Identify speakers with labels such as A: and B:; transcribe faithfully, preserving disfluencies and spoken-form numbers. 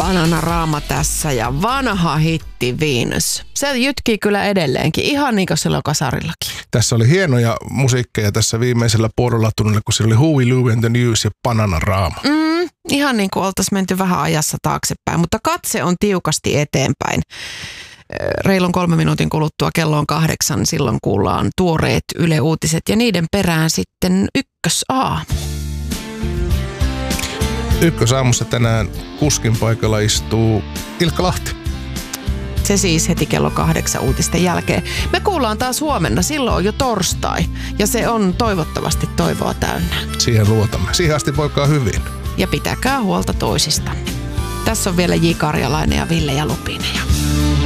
A: Bananarama tässä ja vanha hitti Venus. Se jytkii kyllä edelleenkin, ihan niin kuin silloin kasarillakin.
B: Tässä oli hienoja musiikkeja tässä viimeisellä puolella-tunnilla, kun siellä oli Huey Lewis and the News ja Bananarama.
A: Mm, ihan niin kuin oltaisiin menty vähän ajassa taaksepäin, mutta katse on tiukasti eteenpäin. Reilun kolme minuutin kuluttua kello on kahdeksan, silloin kuullaan tuoreet Yle Uutiset ja niiden perään sitten ykkösaamu.
B: Ykkösaamussa tänään kuskin paikalla istuu Ilkka Lahti.
A: Se siis heti kello kahdeksan uutisten jälkeen. Me kuullaan taas huomenna, silloin on jo torstai ja se on toivottavasti toivoa täynnä.
B: Siihen luotamme. Siihen asti voikaa hyvin.
A: Ja pitäkää huolta toisistanne. Tässä on vielä J. Karjalainen ja Ville ja Lupinen.